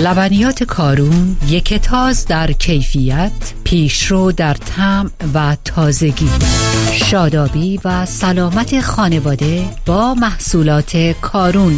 لبنیات کارون، یک تاز در کیفیت، پیشرو در طعم و تازگی. شادابی و سلامت خانواده با محصولات کارون.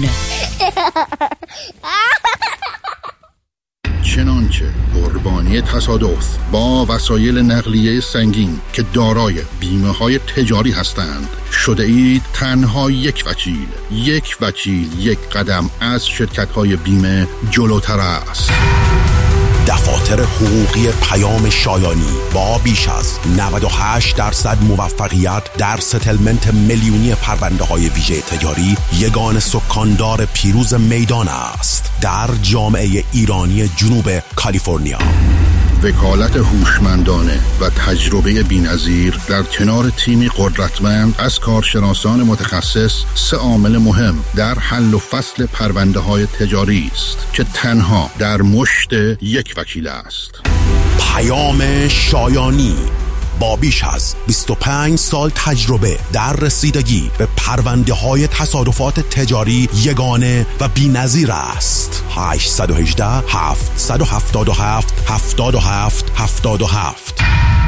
چنانچه قربانی تصادف با وسایل نقلیه سنگین که دارای بیمه‌های تجاری هستند شده اید تنها یک وکیل یک قدم از شرکت‌های بیمه جلوتر است. دفاتر حقوقی پیام شایانی با بیش از 98% موفقیت در ستلمنت میلیونی پرونده‌های ویژه تجاری یگان سکاندار پیروز میدان است در جامعه ایرانی جنوب کالیفرنیا. وکالت هوشمندانه و تجربه بی‌نظیر در کنار تیمی قدرتمند از کارشناسان متخصص 3 عامل مهم در حل و فصل پرونده‌های تجاری است که تنها در مشت یک وکیل است. پیام شایانی با بیش از 25 سال تجربه در رسیدگی به پرونده‌های تصادفات تجاری یگانه و بی‌نظیر است. 818 777 77 77.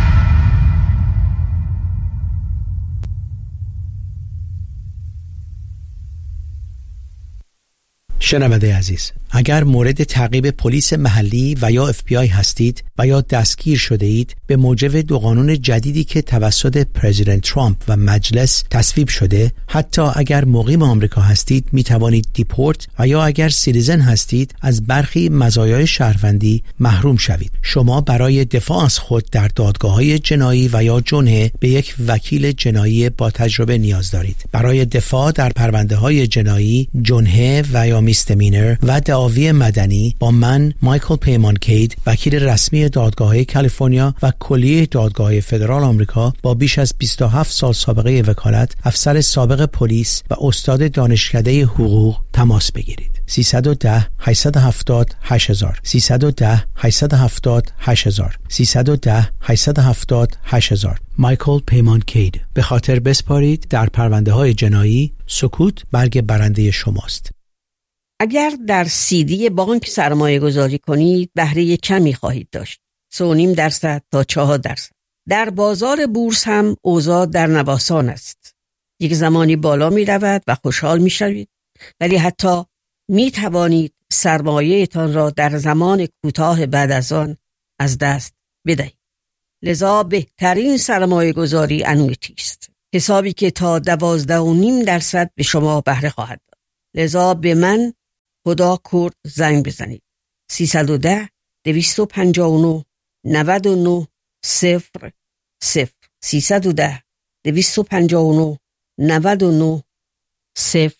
شنونده عزیز، اگر مورد تعقیب پلیس محلی و یا FBI هستید و یا دستگیر شده اید به موجب 2 قانون جدیدی که توسط پرزیدنت ترامپ و مجلس تصویب شده، حتی اگر مقیم آمریکا هستید می توانید دیپورت و یا اگر سیتیزن هستید از برخی مزایای شهروندی محروم شوید. شما برای دفاع از خود در دادگاه‌های جنایی و یا جنحه به یک وکیل جنایی با تجربه نیاز دارید. برای دفاع در پرونده‌های جنایی، جنحه و یا میستمینر و دعاوی مدنی با من مایکل پیمان کید، وکیل رسمی دادگاه‌های کالیفرنیا و کلیه دادگاه‌های فدرال آمریکا با بیش از 27 سال سابقه وکالت، افسر سابق پلیس و استاد دانشکده حقوق تماس بگیرید. 310 870 8000 310 870 8000 310 870 8000. مایکل پیمان کید. به خاطر بسپارید در پرونده‌های جنایی، سکوت برگ برنده شماست. اگر در CD بانک سرمایه گذاری کنید بهره کمی خواهید داشت، 3.5% تا 4%. در بازار بورس هم اوضاع در نوسان است. یک زمانی بالا می رود و خوشحال می شوید، ولی حتی می توانید سرمایه‌تان را در زمان کوتاه بعد از آن از دست بدهید. لذا بهترین سرمایه گذاری انویتی است، حسابی که تا 12.5% به شما بهره خواهد داد. لذا به من خدا کرد زنگ بزنید. 310 259 99 00 310 259 99 00.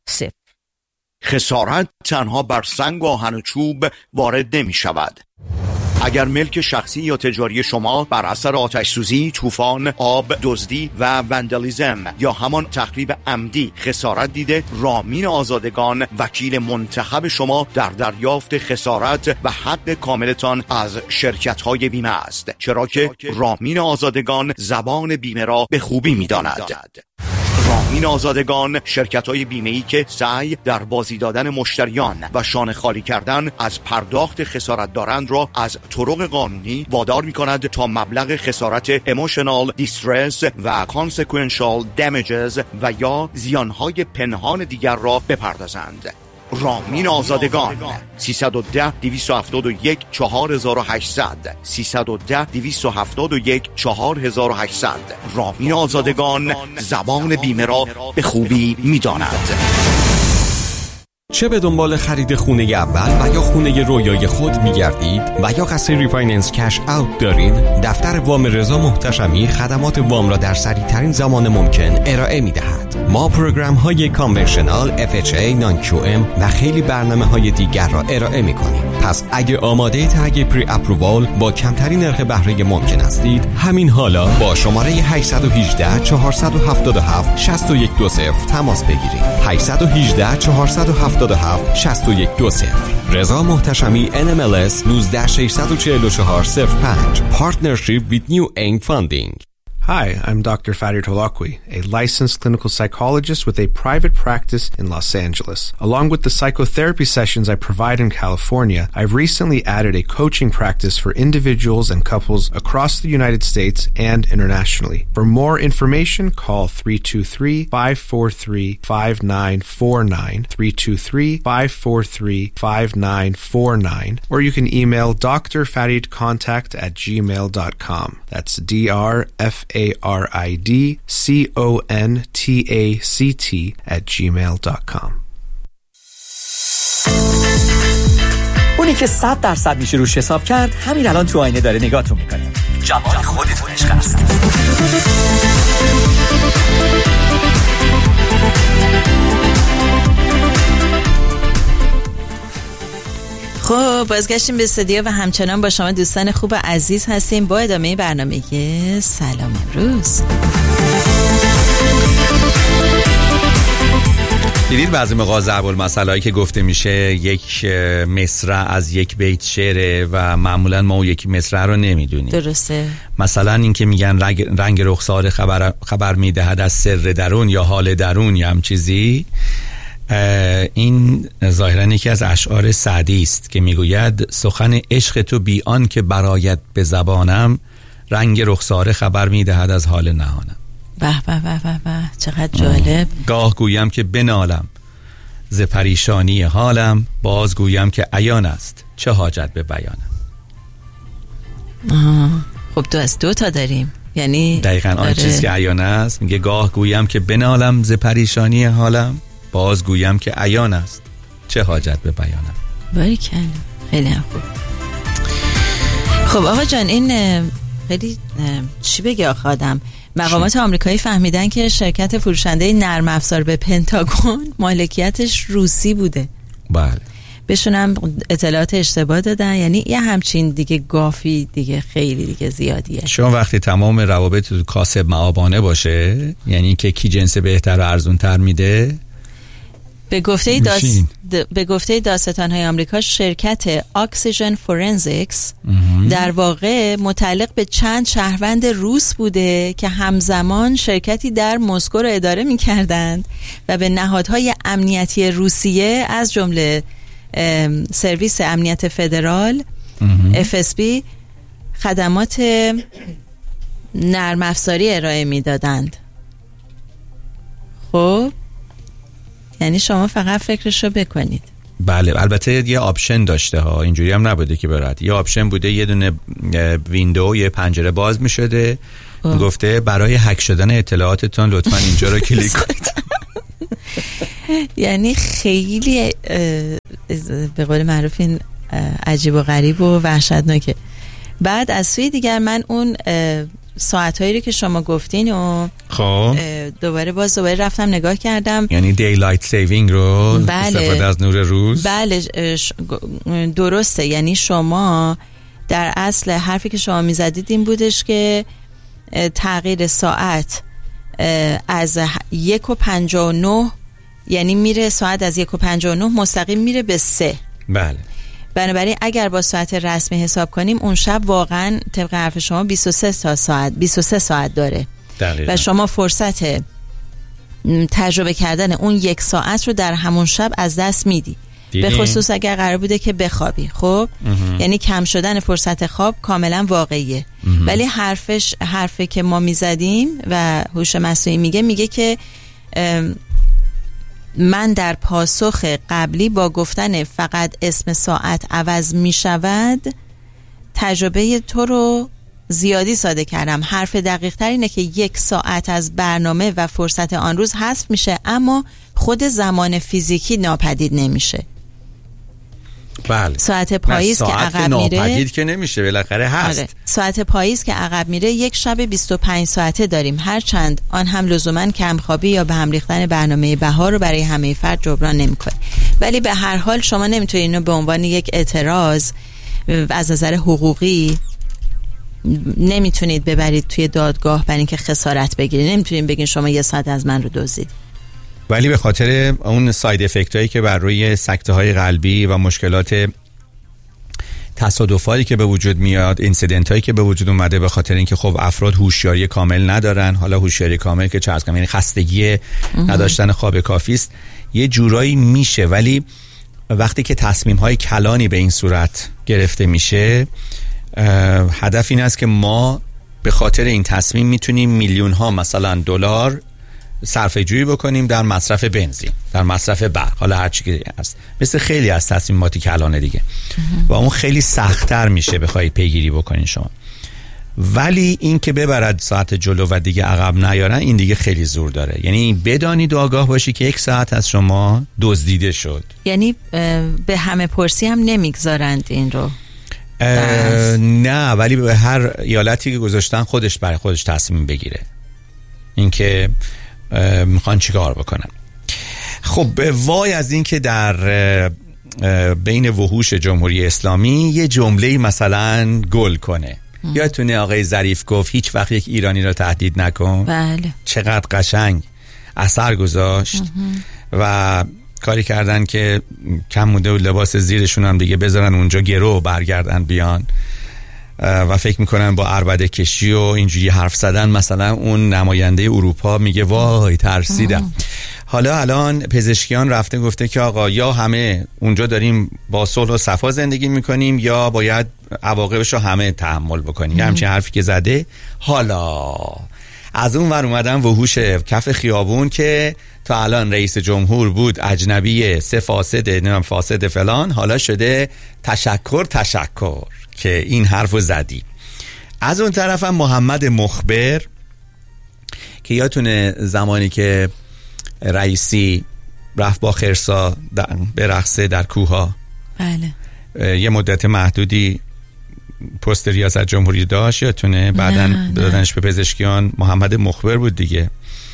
خسارت تنها بر سنگ و آهن و چوب وارد نمی شود. اگر ملک شخصی یا تجاری شما بر اثر آتش سوزی، طوفان، آب، دزدی و وندالیزم یا همان تخریب عمدی خسارت دیده، رامین آزادگان وکیل منتخب شما در دریافت خسارت و حق کاملتان از شرکت‌های بیمه است، چرا که رامین آزادگان زبان بیمه را به خوبی می‌داند. رامین آزادگان شرکت‌های بیمه‌ای که سعی در بازی دادن مشتریان و شانه خالی کردن از پرداخت خسارت دارند را از طرق قانونی وادار می‌کند تا مبلغ خسارت emotional distress و consequential damages و یا زیانهای پنهان دیگر را بپردازند. رامین آزادگان 310 271 4800 310 271 4800. رامین آزادگان زبان بیمه را به خوبی می‌داند. چه به دنبال خرید خونه اول و یا خونه رویای خود می‌گردید و یا قصد ریفایننس کش اوت دارید، دفتر وام رضا محتشمی خدمات وام را در سریع‌ترین زمان ممکن ارائه می‌دهد. ما پروگرام‌های کانونشنال، FHA، نان QM و خیلی برنامه‌های دیگر را ارائه می‌کنیم. پس اگه آماده تگ پری اپرووال با کمترین نرخ بهره ممکن هستید، همین حالا با شماره 818 477 6120 تماس بگیرید. 818 477 6120. رضا محتشمی NMLS 1964405. Partnership with New Aim Funding. Hi, I'm Dr. Farid Holakwi, a licensed clinical psychologist with a private practice in Los Angeles. Along with the psychotherapy sessions I provide in California, I've recently added a coaching practice for individuals and couples across the United States and internationally. For more information, call 323-543-5949, 323-543-5949, or you can email drfaridcontact@gmail.com. That's DRFARIDCONTACT@gmail.com. اونی که 100% میشه روش حساب کرد همین الان تو آینه داره نگاهتون میکنه. جمال خودتون عشق است. خب بازگشتیم به استودیو و همچنان با شما دوستان خوب و عزیز هستیم با ادامه برنامه سلام امروز. دیدید بعضی موقع ضرب المثلایی که گفته میشه یک مصرع از یک بیت شعره و معمولا ما اون یکی مصرع رو نمیدونیم. درسته. مثلا این که میگن رنگ رخسار خبر میدهد از سر درون یا حال درون یا هم چیزی، این ظاهرا یکی از اشعار سعدی است که میگوید سخن عشق تو بی آن که برآید به زبانم، رنگ رخسار خبر میدهد از حال نهانم. به به به به به، چقدر جالب. گاه گویم که بنالم ز پریشانی حالم، باز گویم که عیان است چه حاجت به بیانم. خب تو از دو تا داریم، یعنی دقیقاً آن چیز که عیان است. میگه گاه گویم که بنالم ز پریشانی حالم، باز گویم که عیان است چه حاجت به بیانم. باریکلا، خیلی خوب. خب آقا جان، این خیلی چی بگه آخه آدم، مقامات آمریکایی فهمیدن که شرکت فروشنده نرم افزار به پنتاگون مالکیتش روسی بوده. بله. بهشون هم اطلاعات اشتباه دادن، یعنی یه همچین دیگه گافی دیگه خیلی دیگه زیادیه. شما وقتی تمام روابط کاسب معابانه باشه، یعنی که کی جنس بهتر و ارزون تر میده، به گفته دادستان‌های آمریکا شرکت اکسیژن فورنزیکس در واقع متعلق به چند شهروند روس بوده که همزمان شرکتی در مسکو را اداره می‌کردند و به نهادهای امنیتی روسیه از جمله سرویس امنیت فدرال FSB خدمات نرم افزاری ارائه می‌دادند. خب یعنی شما فقط فکرشو بکنید. بله، البته یه آپشن داشته ها، اینجوری هم نبوده که برات. یه آپشن بوده، یه دونه ویندو، یه پنجره باز می شده، گفته برای هک شدن اطلاعاتتون لطفا اینجا رو کلیک کنید. یعنی خیلی به قول معروف این عجیب و غریب و وحشتناکه. بعد از سوی دیگر من اون ساعتایی رو که شما گفتین و خب دوباره رفتم نگاه کردم، یعنی دیلایت سیوینگ رو، استفاده از نور روز. بله درسته. یعنی شما در اصل حرفی که شما میزدید این بودش که تغییر ساعت از 1:59 یعنی میره ساعت از 1:59 مستقیم میره به 3. بله. بنابراین اگر با ساعت رسمی حساب کنیم اون شب واقعا طبق حرف شما 23 ساعت داره. دقیقا. و شما فرصت تجربه کردن اون 1 ساعت رو در همون شب از دست میدی، به خصوص اگر قرار بوده که بخوابی. خب یعنی کم شدن فرصت خواب کاملا واقعیه. ولی حرفی که ما میزدیم و هوش مصنوعی میگه که من در پاسخ قبلی با گفتن فقط اسم ساعت عوض می شود تجربه تو رو زیادی ساده کردم. حرف دقیق تر اینه که 1 ساعت از برنامه و فرصت آن روز حذف میشه، اما خود زمان فیزیکی ناپدید نمیشه. بله. ساعت پاییز که عقب میره ناپدید که نمیشه، بالاخره هست. آره. ساعت پاییز که عقب میره یک شب 25 ساعته داریم، هرچند آن هم لزوما کمخوابی یا به هم ریختن برنامه بهار رو برای همه فرد جبران نمیکنه. ولی به هر حال شما نمیتونید اینو به عنوان یک اعتراض از نظر حقوقی نمیتونید ببرید توی دادگاه برای اینکه خسارت بگیرید. نمیتونید بگین شما 1 ساعت از من رو دزدید. ولی به خاطر اون ساید افکت هایی که بر روی سکته های قلبی و مشکلات تصادفاتی که به وجود میاد، اینسیدنت هایی که به وجود اومده به خاطر اینکه خب افراد هوشیاری کامل ندارن. حالا هوشیاری کامل که چه یعنی خستگی نداشتن خواب کافی است، یه جورایی میشه. ولی وقتی که تصمیم های کلانی به این صورت گرفته میشه، هدف این است که ما به خاطر این تصمیم میتونیم میلیون ها مثلا دلار صرفه جویی بکنیم در مصرف بنزین، در مصرف برق، حالا هر چی که هست، مثل خیلی از تصمیماتی کلانه دیگه. و اون خیلی سخت‌تر میشه بخواید پیگیری بکنین شما. ولی این که ببرد ساعت جلو و دیگه عقب نیارن، این دیگه خیلی زور داره. یعنی بدانید و آگاه باشی که 1 ساعت از شما دزدیده شد. یعنی به همه پرسی هم نمیگذارند این رو؟ نه، ولی به هر ایالتی که گذاشتن خودش برای خودش تصمیم بگیره اینکه میخوان چیکار بکنن. خب وای از این که در بین وحوش جمهوری اسلامی یه جمله مثلا گل کنه. یادتونه آقای ظریف گفت هیچ وقت یک ایرانی را تهدید نکن؟ بله. چقدر قشنگ اثر گذاشت. و کاری کردن که کم مونده و لباس زیرشون هم دیگه بذارن اونجا گرو برگردن بیان و فکر میکنن با عربده کشی و اینجوری حرف زدن مثلا اون نماینده اروپا میگه وای ترسیدم. حالا الان پزشکیان رفته گفته که آقا یا همه اونجا داریم با صلح و صفا زندگی میکنیم یا باید عواقبش رو همه تحمل بکنیم. یه همچین حرفی که زده. حالا از اون ور اومدن وحوش کف خیابون که تا الان رئیس جمهور بود اجنبی، 3 فاسده، نمیم فاسد فلان، حالا شده تشکر که این حرفو زدی. از اون طرف هم محمد مخبر که یادتونه زمانی که رئیسی رفت با خرسا برقصه در کوها، بله، یه مدت محدودی پست ریاست جمهوری داشت، یادتونه بعدن دادنش به پزشکیان. محمد مخبر بود دیگه.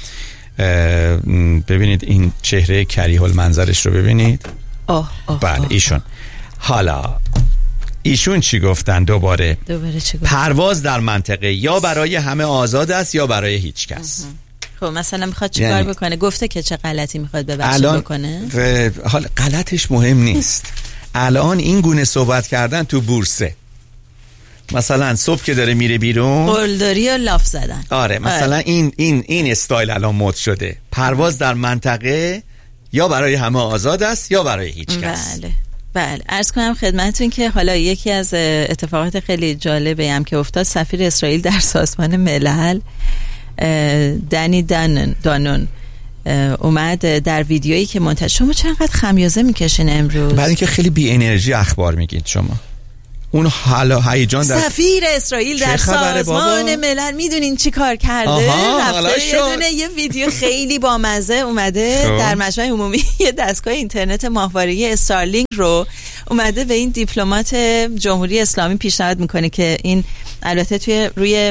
ببینید این چهره کریه المنظرش رو ببینید. بله ایشون. حالا ایشون چی گفتن دوباره چی گفتن؟ پرواز در منطقه یا برای همه آزاد است یا برای هیچ کس. خب مثلا میخواد چی کار بکنه؟ گفته که چه غلطی میخواد بکنه؟ حالا غلطش مهم نیست. الان این گونه صحبت کردن تو بورسه، مثلا صبح که داره میره بیرون قلدری و لاف زدن. آره مثلا این استایل الان مد شده. پرواز در منطقه یا برای همه آزاد است یا برای هیچ کس. بله. عرض کنم خدمتتون که حالا یکی از اتفاقات خیلی جالبه هم که افتاد، سفیر اسرائیل در سازمان ملل دنی دانون اومد در ویدیویی که منتشر. شما چقدر خمیازه میکشین امروز؟ بعد اینکه خیلی بی انرژی اخبار میگید شما. اون حالا هیجان در سفیر اسرائیل در سازمان ملل میدونین چی کار کرده؟ رفته یه ویدیو خیلی بامزه اومده در مجمع عمومی یه دستگاه اینترنت ماهواره‌ای استارلینک رو اومده به این دیپلمات جمهوری اسلامی پیشنهاد میکنه که این البته توی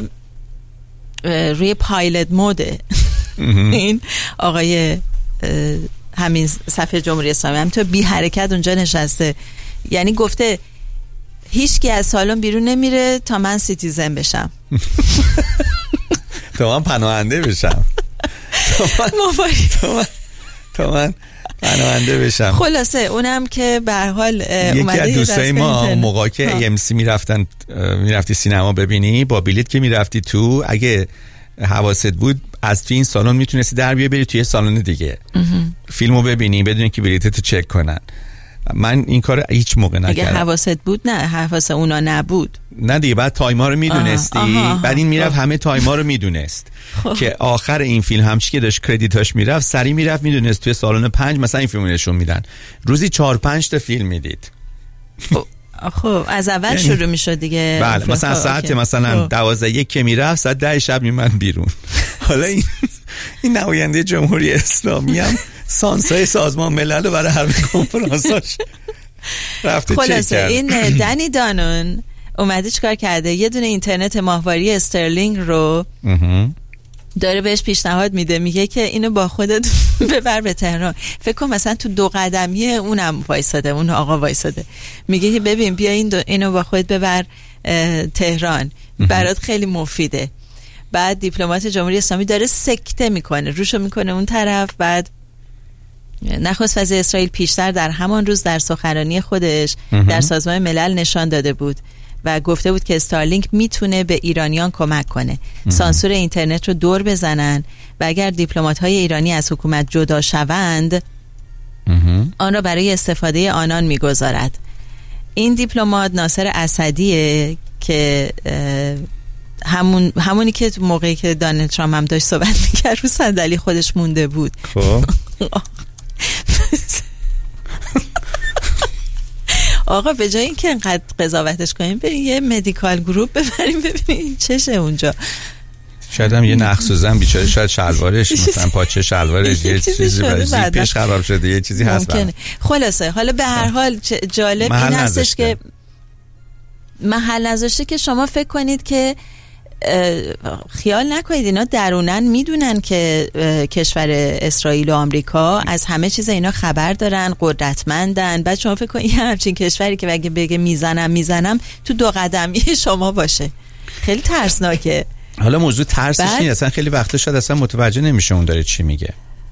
روی پایلت موده این آقای همین سفیر جمهوری اسلامی هم تو بی حرکت اونجا نشسته. یعنی گفته هیچ کی از سالن بیرون نمیره تا من سیتیزن بشم، تا من پناهنده بشم، تا من پناهنده بشم. خلاصه اونم که به هر حال یکی از دوستای ما موقعی که AMC میرفتی سینما ببینی، با بلیت که میرفتی تو، اگه حواست بود از تو این سالن میتونستی در بری توی سالن دیگه فیلمو ببینی بدون که بلیتتو چک کنن. من این کار هیچ موقع نکردم. اگه حواست بود نه، حواس اونا نبود. نه دیگه، بعد تایما رو میدونستی. بعد این میرفت همه تایما رو میدونست که آخر این فیلم همچی که داشت کردیتاش میرفت سری میرفت میدونست توی سالن 5 مثلا این فیلمو نشون میدن. روزی 4-5 تا فیلم میدید. خب از اول شروع میشد دیگه. بله مثلا ساعت مثلا 12 که میرفت ساعت 10 شب میمد بیرون. حالا این نماینده جمهوری اسلامی هم سانسای سازمان ملل برای هر کنفرانساش رفته چک کرد. این دنی دانون اومده چیکار کرده؟ یه دونه اینترنت ماهواره استرلینگ رو داره بهش پیشنهاد میده، میگه که اینو با خودت ببر به تهران. فکر کن مثلا تو 2 قدمیه اونم وایساده، اون آقا وایساده، میگه که ببین بیا اینو با خودت ببر تهران، برات خیلی مفیده. بعد دیپلمات جمهوری اسلامی داره سکته میکنه، روشو میکنه اون طرف، بعد نخست وزیر اسرائیل پیشتر در همان روز در سخنرانی خودش در سازمان ملل نشان داده بود و گفته بود که استارلینک میتونه به ایرانیان کمک کنه سانسور اینترنت رو دور بزنن و اگر دیپلمات‌های ایرانی از حکومت جدا شوند آن را برای استفاده آنان میگذارد. این دیپلمات ناصر اسدیه که همونی که موقعی که دونالد ترامپ هم داشت صحبت میکرد رو صندلی خودش مونده بود. خب آقا به جای اینکه انقدر قضاوتش کنیم بریم یه مدیکال گروپ ببریم ببینیم چشه اونجا. شاید هم یه نخسوزن بیچاره شاید شلوارش مثلا پاچه شلوارش یه چیزی برای زیپش خراب شده یه چیزی هست. خلاصه حالا به هر حال جالب این هستش که محل نذاشته که شما فکر کنید که خیال نکنید اینا درونن میدونن که کشور اسرائیل و آمریکا از همه چیز اینا خبر دارن، قدرتمندن. بعد شما فکر کنید همچین کشوری که بگه میزنم تو 2 قدمی شما باشه، خیلی ترسناکه. حالا موضوع ترسش نیست، اصلا خیلی وقتا شاید اصلا متوجه نمیشه اون داره چی میگه.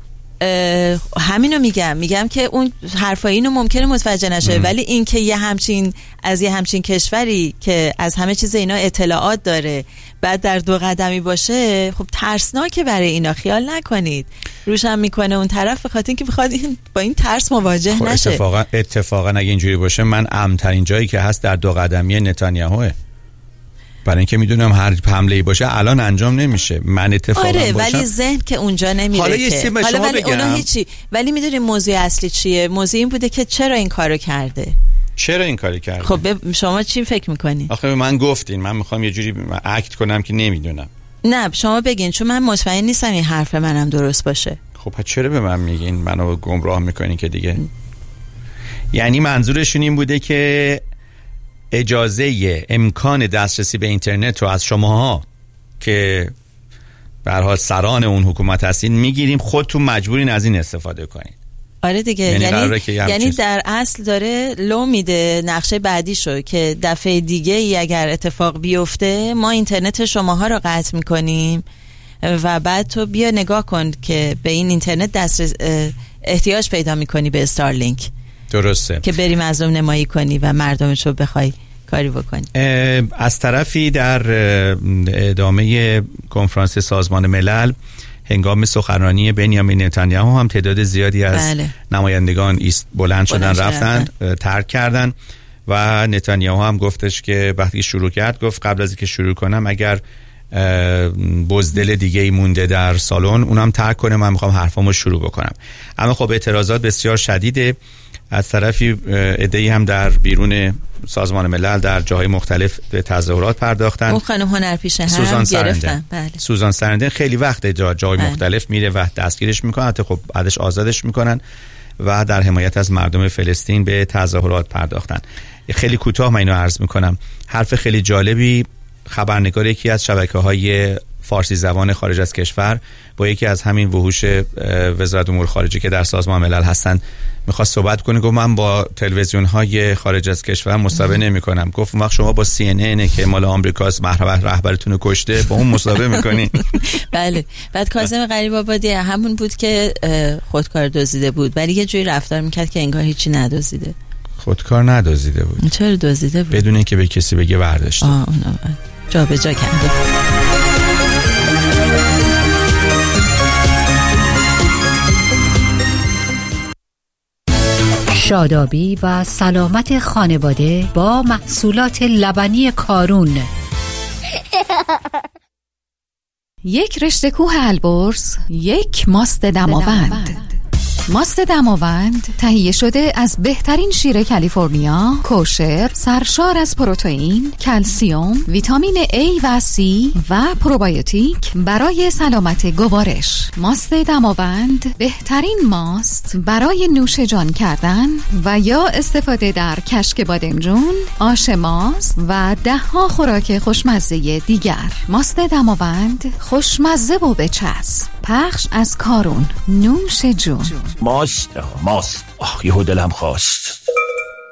همینو میگم که اون حرفای اینو ممکنه متوجه نشه ولی این که از یه همچین کشوری که از همه چیز اینا اطلاعات داره بعد در 2 قدمی باشه خب ترسناکه برای اینا. خیال نکنید روشم میکنه اون طرف به خاطر اینکه بخواد با این ترس مواجه نشه. اتفاقا اگه اینجوری باشه من امن‌ترین جایی که هست در 2 قدمی نتانیاهوه، برای اینکه میدونم هر حمله‌ای باشه الان انجام نمیشه. من اتفاقا باشم ولی ذهن که اونجا نمیره. حالا ولی اونا هیچی. ولی میدونی موضوع اصلی چیه؟ موضوع این بوده که چرا این کارو کرده. خب شما چی فکر میکنی؟ آخه به من گفتین، من میخوام یه جوری اکت کنم که نمیدونم. نه شما بگین، چون من مطمئن نیستم این حرف منم درست باشه. خب چرا به من میگین؟ منو گمراه میکنین که دیگه. یعنی منظورشون این بوده که اجازه امکان دسترسی به اینترنت رو از شماها که به هر حال سران اون حکومت هستین میگیریم، خودتون مجبورین از این استفاده کنین. آره دیگه، یعنی در اصل داره لو میده نقشه بعدیشو که دفعه دیگه ای اگر اتفاق بیفته ما اینترنت شماها رو قطع میکنیم و بعد تو بیا نگاه کن که به این اینترنت احتیاج پیدا میکنی به استارلینک. درسته که بری مظلوم نمایی کنی و مردمشو بخوای کاری بکنی. از طرفی در ادامه کنفرانس سازمان ملل هنگام سخنرانی بنیامین نتانیاهو هم تعداد زیادی از نمایندگان بلند شدن رفتن ترک کردن و نتانیاهو هم گفتش که وقتی شروع کرد گفت قبل از اینکه شروع کنم اگر بزدل دیگه ای مونده در سالن اونم ترک کنه، من میخوام حرفامو شروع بکنم. اما خب اعتراضات بسیار شدیده. از طرفی عده‌ای هم در بیرون سازمان ملل در جاهای مختلف به تظاهرات پرداختن. اون خانم هنرپیشه هم گرفتن. بله. سوزان سرندن خیلی وقت جای مختلف میره و دستگیرش میکنن، حتی خب بعدش آزادش میکنن و در حمایت از مردم فلسطین به تظاهرات پرداختن. خیلی کوتاه من اینو عرض میکنم. حرف خیلی جالبی خبرنگار یکی از شبکه‌های فارسی زبان خارج از کشور با یکی از همین وحوش وزارت امور خارجه که در سازمان ملل هستن میخواست صحبت کنه. گفت من با تلویزیون‌های خارج از کشور مصاحبه نمی‌کنم. گفت وقت شما با CNN که مال آمریکاست رهبرتون رو کشته با اون مصاحبه می‌کنین. بله. بعد کاظم غریب آبادی همون بود که خودکار دزدیده بود ولی یه جوری رفتار می‌کرد که انگار هیچی ندزدیده. خودکار ندزدیده بود. چرا دزدیده بود؟ بدون اینکه به کسی بگه برداشته. اونا جا به جا کرده. شادابی و سلامت خانواده با محصولات لبنی کارون. یک رشته کوه البرز، یک ماست دماوند. ماست دماوند تهیه شده از بهترین شیر کالیفرنیا، کوشر، سرشار از پروتئین، کلسیم، ویتامین A و C و پروبیوتیک برای سلامت گوارش. ماست دماوند بهترین ماست برای نوش جان کردن و یا استفاده در کشک بادمجون، آش ماست و 10 خوراک خوشمزه دیگر. ماست دماوند خوشمزه و بچسب. پخش از کارون. نوش جون. ماست. یهو دلم خواست.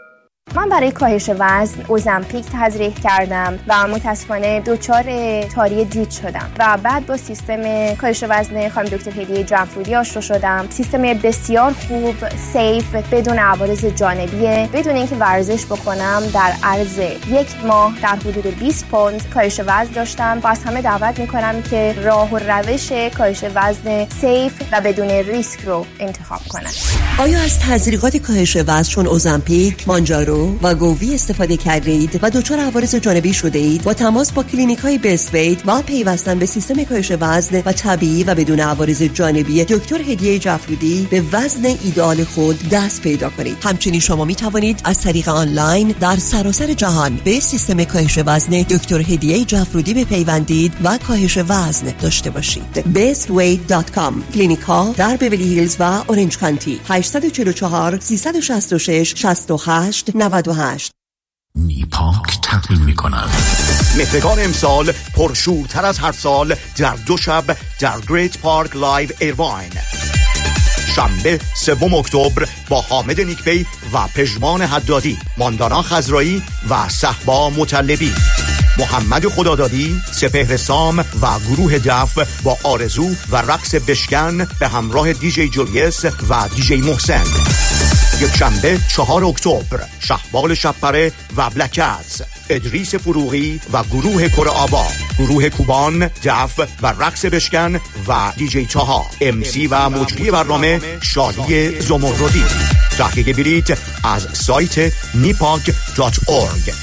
من برای کاهش وزن اوزمپیک تزریق کردم و متاسفانه دچار تاری دید شدم و بعد با سیستم کاهش وزن خانم دکتر هدیه جعفرودی آشنا شدم. سیستم بسیار خوب، سیف، بدون عوارض جانبیه، بدون اینکه ورزش بکنم. در عرض 1 ماه در حدود 20 پوند کاهش وزن داشتم و از همه دعوت میکنم که راه و روش کاهش وزن سیف و بدون ریسک رو انتخاب کنن. آیا از تزریقات کاهش وزن چون اوزمپیک، مانجارو و گووی استفاده کردید و دچار عوارض جانبی شده اید؟ با تماس با کلینیک‌های بیست ویت و پیوستن به سیستم کاهش وزن و طبیعی و بدون عوارض جانبی دکتر هدیه جعفرودی به وزن ایدئال خود دست پیدا کنید. همچنین شما می توانید از طریق آنلاین در سراسر جهان به سیستم کاهش وزن دکتر هدیه جعفرودی بپیوندید و کاهش وزن داشته باشید. bestweight.com. کلینیک ها در بیولی هیلز و اورنج کانتی. 844 366 68 98. نیپاک تقدیم می‌کند. مهرگان امسال پرشورتر از هر سال در 2 شب در گریت پارک لایو ایرواین. شنبه 3 اکتبر با حامد نیکبی و پژمان حدادی، ماندانا خضرایی و صحبا مطلبی، محمد خدادادی، سپهر سام و گروه دف با آرزو و رقص بشکن به همراه دیجی جولیس و دیجی محسن. یک شنبه 4 اکتبر شهبال شبپره و بلکتز، ادریس فروغی و گروه کره آبا، گروه کوبان، دف و رقص بشکن و دیجی تاها. امسی و مجری برنامه شادی زمردی. تحقیق بلیت از سایت nipak.org.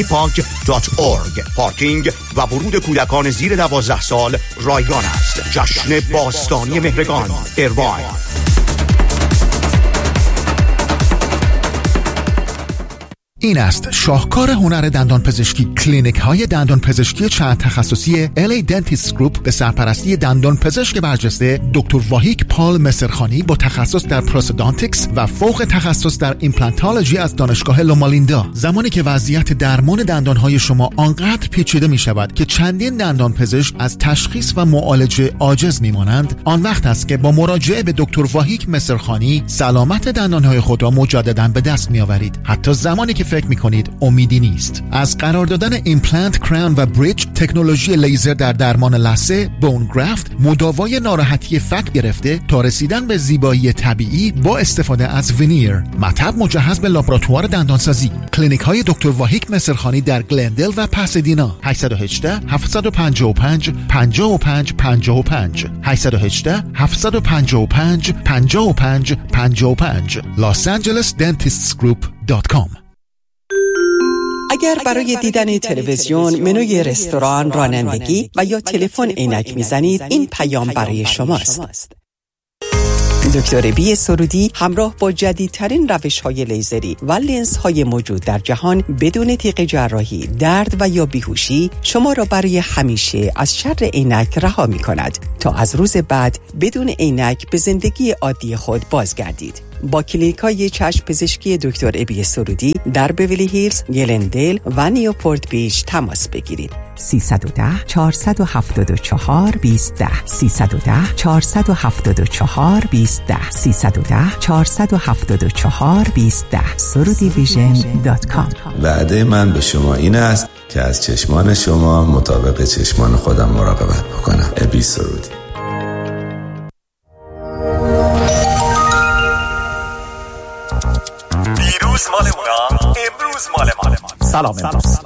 پارکینگ و ورود کودکان زیر 12 سال رایگان است. جشن باستانی مهرگان ایرواین. این است شاهکار هنر دندان پزشکی. کلینیک های دندان پزشکی چند تخصصی LA Dentist Group به سرپرستی دندان پزشک برجسته دکتر واهیک پال مصرخانی با تخصص در پروستودانتیکس و فوق تخصص در ایمپلانتولوژی از دانشگاه لومالیندا. زمانی که وضعیت درمان دندان های شما آنقدر پیچیده می شود که چندین دندان پزشک از تشخیص و معالجه عاجز می مانند، آن وقت است که با مراجعه به دکتر واهیک مصرخانی سلامت دندان های خود را مجددا به دست می آورید، حتی زمانی که فکر می‌کنید امیدی نیست. از قرار دادن ایمپلنت، کراون و بریج، تکنولوژی لیزر در درمان لثه، بون گرافت، مداوای ناراحتی فک گرفته تا رسیدن به زیبایی طبیعی با استفاده از وینیر، مطب مجهز به لابراتوار دندانسازی. کلینیک‌های دکتر واهیک مصرخانی در گلندل و پاسادینا. 818 755 55 55 818 755 55 55 losangelesdentistsgroup.com. اگر برای دیدن تلویزیون، منوی رستوران، رانندگی و یا تلفن عینک میزنید، این پیام برای شماست. دکتر بی سرودی همراه با جدیدترین روش‌های لیزری و لنزهای موجود در جهان بدون تیغ جراحی، درد و یا بیهوشی شما را برای همیشه از شر عینک رها می‌کند تا از روز بعد بدون عینک به زندگی عادی خود بازگردید. با کلینیک‌های چشم پزشکی دکتر ابی سرودی در بیولی هیلز، گلندل و نیوپورت بیچ تماس بگیرید. 310 474 2010 310 474 2010 310 474 2010 surudivision.com. وعده من به شما این است که از چشمان شما مطابق چشمان خودم مراقبت بکنم. ابی سرودی. دیروز مال اونا، امروز مال ما. سلام امروز.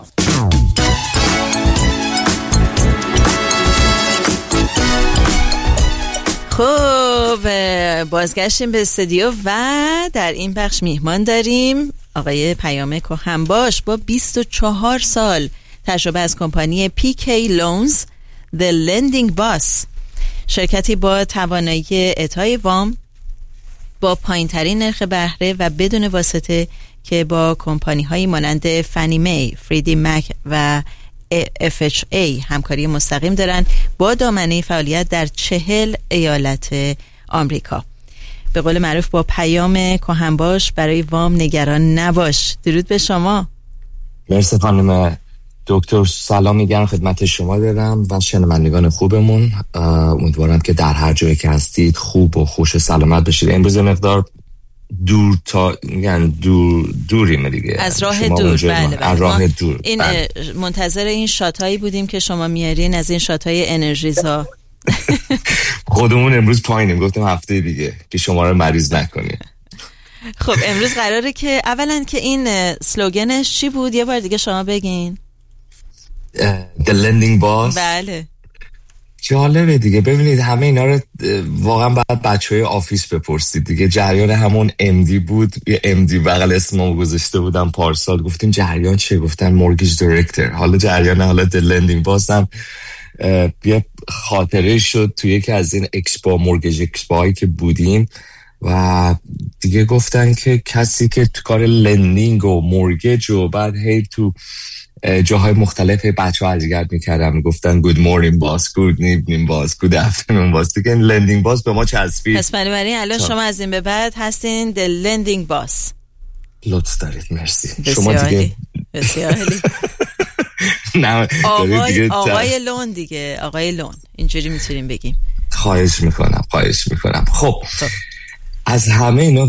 خب بازگشتیم به استودیو و در این بخش میهمان داریم آقای پیام کهنباش با 24 سال تجربه از کمپانی PK Loans The Lending Boss، شرکتی با توانایی اعطای وام با پایین‌ترین نرخ بهره و بدون واسطه که با کمپانی‌هایی مانند فنی می، فریدی مک و FHA همکاری مستقیم دارند با دامنه فعالیت در 40 ایالت آمریکا. به قول معروف با پیام کهنباش برای وام نگران نباش. درود به شما. مرسی خانم دکتر، سلام میگم خدمت شما دارم و شنوندگان خوبمون. امیدوارم که در هر جایی که هستید خوب و خوش و سلامت باشید. امروز مقدار دوریم دیگه، از راه دور. بله. از راه دور. این منتظر این شاتایی بودیم که شما میارین، از این شاتای انرژیزا. خودمون امروز پایینیم، گفتم هفته دیگه که شما رو مریض نکنیم. خب امروز قراره که اولا که این سلوگنش چی بود؟ یه بار دیگه شما بگین. The Lending Boss. بله. جالبه دیگه. ببینید همه اینا رو واقعا باید بچهای آفیس بپرسید دیگه. جریان همون MD بود، یه MD بغل اسممو گذاشته بودم پارسال، گفتیم جریان چه؟ گفتن مورگیج دایرکتور. حالا جریان حالا The Lending Boss هم یه خاطره شد توی یکی از این اکسپو، مورگیج اکسپوهایی که بودیم و دیگه گفتن که کسی که تو کار لندینگ و مورگیج و بعد هی تو جاهای مختلف بچه ها ازگرد میکردم، میگفتن good morning boss, good evening boss, good afternoon boss. دیگه لندینگ باس به ما چسبید. پس بنابراین الان شما از این به بعد هستین the lending boss. لطف دارید، مرسی. شما دیگه بسیار عالی. نه آقای لون دیگه، آقای لون اینجوری میتونیم بگیم. خواهش میکنم. خب از همه اینا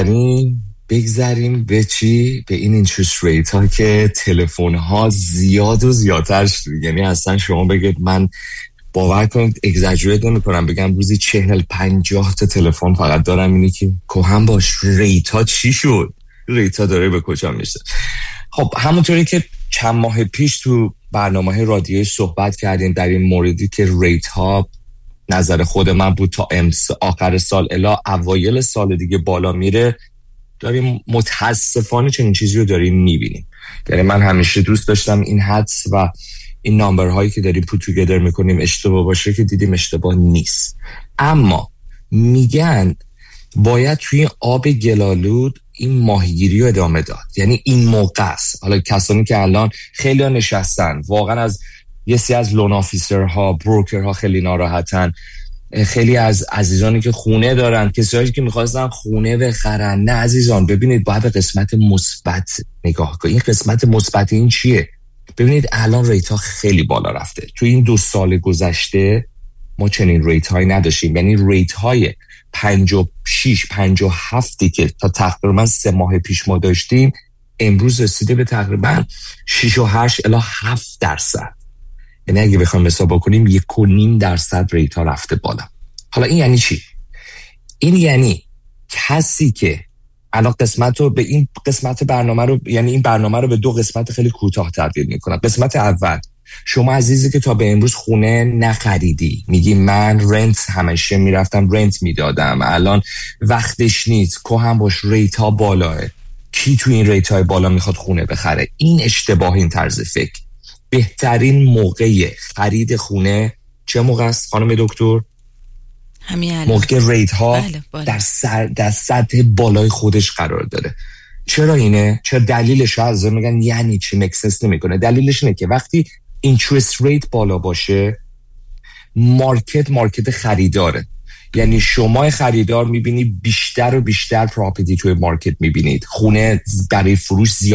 بگذاریم به چی؟ به این اینترست ریت ها که تلفن ها زیاد و زیادتر شد. یعنی اصلا شما بگید، من باور کنید اگزاجریت نمی کنم بگم روزی 40-50 تا تلفن فقط دارم، اینی که کهن باش ریت ها چی شد، ریت ها داره به کجا میشه. خب همونطوری که چند ماه پیش تو برنامه رادیویی صحبت کردیم در این موردی که ریت ها نظر خود من بود تا آخر سال الی اوایل سال دیگه بالا میره، داریم متاسفانه چنین چیزی رو داریم میبینیم. یعنی من همیشه دوست داشتم این حدس و این نامبرهایی که داریم پوت توگیدر میکنیم اشتباه باشه، که دیدیم اشتباه نیست. اما میگن باید توی آب گلالود این ماهیگیری رو ادامه داد. یعنی این موقع است. حالا کسانی که الان خیلی ها نشستن واقعا از یه سی از لون آفیسرها، بروکرها خیلی ناراحتن، خیلی از عزیزانی که خونه دارن، کسایی که میخواستن خونه بخرن. نه عزیزان، ببینید باید به قسمت مثبت نگاه کنید. این قسمت مثبت این چیه؟ ببینید الان ریت ها خیلی بالا رفته. تو این 2 سال گذشته ما چنین ریت هایی نداشتیم. یعنی ریت های 56-57 که تا تقریبا 3 ماه پیش ما داشتیم، امروز رسیده به تقریبا 6.8 الی 7%. یعنی اگه بخوایم حساب بکنیم 1.5% ریت ها رفته بالا. حالا این یعنی چی؟ این یعنی کسی که الان قسمت رو به این قسمت برنامه رو، یعنی این برنامه رو به 2 قسمت خیلی کوتاه تبدیل میکنم. قسمت اول، شما عزیزی که تا به امروز خونه نخریدی، میگی من رنت همیشه میرفتم رنت میدادم، الان وقتش نیست، کهن باش، ریت ها بالاه، کی تو این ریت های بالا میخواد خونه بخره؟ این اشتباه، این طرز فکر. بهترین موقع خرید خونه چه موقع است خانم دکتر؟ همین الان. موقع ریت ها در سطح بالای خودش قرار داره. چرا اینه؟ چرا دلیلش هست؟ میگن یعنی چی؟ مکسس نمیکنه. دلیلش اینه که وقتی اینترست ریت بالا باشه، مارکت خریداره. یعنی شما خریدار میبینی بیشتر و بیشتر پراپرتی توی مارکت میبینید، خونه برای فروش زیاد